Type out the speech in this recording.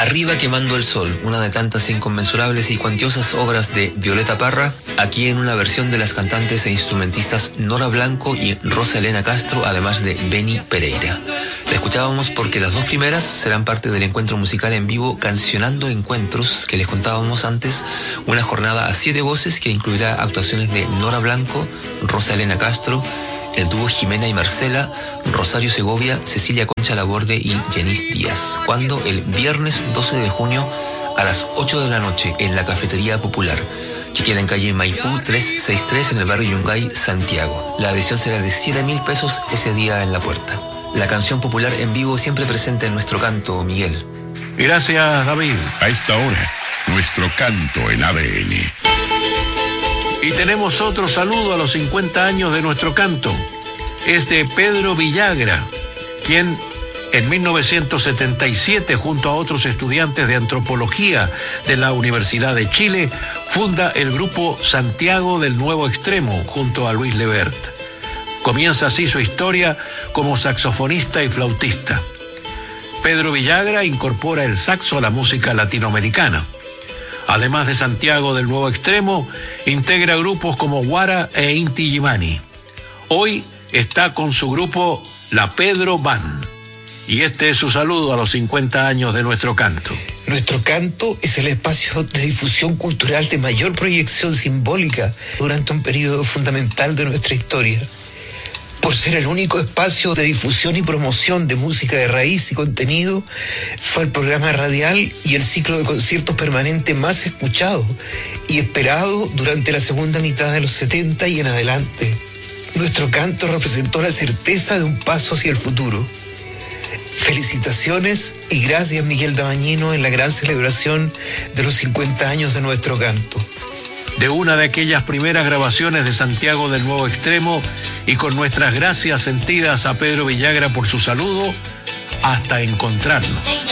Arriba quemando el sol, una de tantas inconmensurables y cuantiosas obras de Violeta Parra, aquí en una versión de las cantantes e instrumentistas Nora Blanco y Rosa Elena Castro, además de Benny Pereira. La escuchábamos porque las dos primeras serán parte del encuentro musical en vivo Cancionando Encuentros, que les contábamos antes, una jornada a 7 voces que incluirá actuaciones de Nora Blanco, Rosa Elena Castro, el dúo Jimena y Marcela, Rosario Segovia, Cecilia Concha Laborde y Jenis Díaz. Cuando el viernes 12 de junio a las 8 de la noche en la Cafetería Popular, que queda en calle Maipú 363 en el barrio Yungay, Santiago. La adhesión será de 7.000 pesos ese día en la puerta. La canción popular en vivo siempre presente en Nuestro Canto, Miguel. Gracias, David. A esta hora, Nuestro Canto en ADN. Y tenemos otro saludo a los 50 años de Nuestro Canto. Es de Pedro Villagra, quien en 1977, junto a otros estudiantes de antropología de la Universidad de Chile, funda el grupo Santiago del Nuevo Extremo, junto a Luis Lebert. Comienza así su historia como saxofonista y flautista. Pedro Villagra incorpora el saxo a la música latinoamericana. Además de Santiago del Nuevo Extremo, integra grupos como Guara e Inti Illimani. Hoy está con su grupo La Pedro Band. Y este es su saludo a los 50 años de Nuestro Canto. Nuestro Canto es el espacio de difusión cultural de mayor proyección simbólica durante un periodo fundamental de nuestra historia. Por ser el único espacio de difusión y promoción de música de raíz y contenido, fue el programa radial y el ciclo de conciertos permanente más escuchado y esperado durante la segunda mitad de los 70 y en adelante. Nuestro Canto representó la certeza de un paso hacia el futuro. Felicitaciones y gracias, Miguel Dabañino, en la gran celebración de los 50 años de Nuestro Canto. De una de aquellas primeras grabaciones de Santiago del Nuevo Extremo, y con nuestras gracias sentidas a Pedro Villagra por su saludo, hasta encontrarnos.